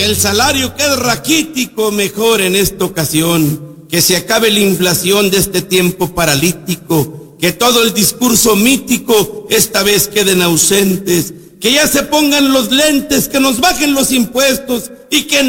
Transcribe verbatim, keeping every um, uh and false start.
El salario que es raquítico mejor en esta ocasión, que se acabe la inflación de este tiempo paralítico, que todo el discurso mítico esta vez queden ausentes, que ya se pongan los lentes, que nos bajen los impuestos y que